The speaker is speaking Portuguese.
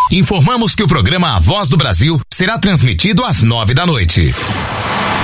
Informamos que o programa A Voz do Brasil será transmitido às 9 da noite.